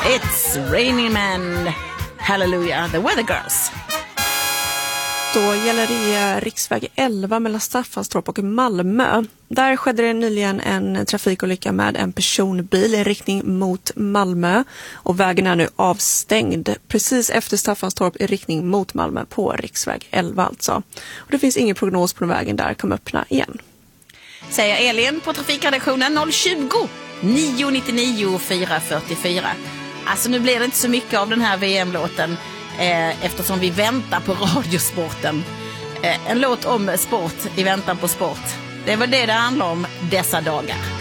It's Raining Men. Hallelujah, the Weather Girls. Då gäller det riksväg 11 mellan Staffanstorp och Malmö. Där skedde det nyligen en trafikolycka med en personbil i riktning mot Malmö. Och vägen är nu avstängd precis efter Staffanstorp i riktning mot Malmö på riksväg 11 alltså. Och det finns ingen prognos på när vägen där kommer öppna igen. Säger Elin på trafikredaktionen 020 999 444. Alltså nu blir det inte så mycket av den här VM-låten eftersom vi väntar på radiosporten. En låt om sport i väntan på sport. Det var det handlar om dessa dagar.